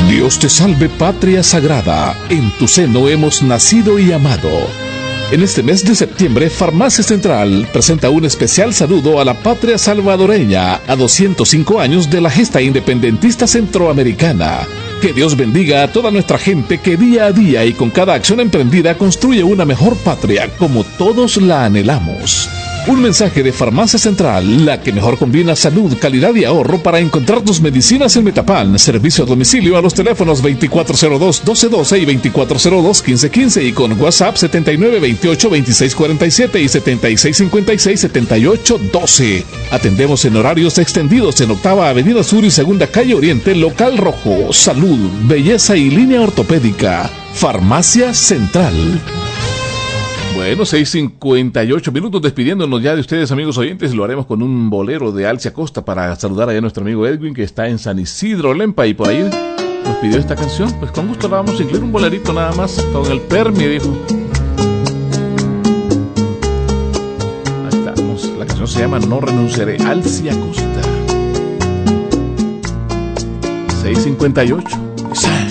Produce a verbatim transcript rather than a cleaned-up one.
Dios te salve, patria sagrada, en tu seno hemos nacido y amado. En este mes de septiembre, Farmacia Central presenta un especial saludo a la patria salvadoreña a doscientos cinco años de la gesta independentista centroamericana. Que Dios bendiga a toda nuestra gente que día a día y con cada acción emprendida construye una mejor patria como todos la anhelamos. Un mensaje de Farmacia Central, la que mejor combina salud, calidad y ahorro para encontrar tus medicinas en Metapan. Servicio a domicilio a los teléfonos veinticuatro cero dos, doce doce y veinticuatro cero dos, quince quince y con WhatsApp setenta y nueve veintiocho, veintiséis cuarenta y siete y setenta y seis cincuenta y seis, setenta y ocho doce. Atendemos en horarios extendidos en Octava Avenida Sur y Segunda Calle Oriente, Local Rojo. Salud, belleza y línea ortopédica. Farmacia Central. Bueno, seis cincuenta y ocho minutos, despidiéndonos ya de ustedes, amigos oyentes. Lo haremos con un bolero de Alcia Costa para saludar allá a nuestro amigo Edwin, que está en San Isidro, Lempa, y por ahí nos pidió esta canción. Pues con gusto la vamos a incluir, un bolerito nada más, con el permi, dijo. Ahí estamos, la canción se llama No Renunciaré, Alcia Costa. seis cincuenta y ocho.